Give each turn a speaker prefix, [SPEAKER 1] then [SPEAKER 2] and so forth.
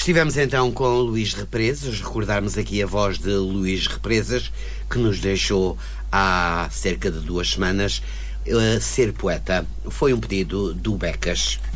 [SPEAKER 1] Estivemos então com Luís Represas, recordarmos aqui a voz de Luís Represas, que nos deixou há cerca de 2 semanas. Ser poeta foi um pedido do Becas.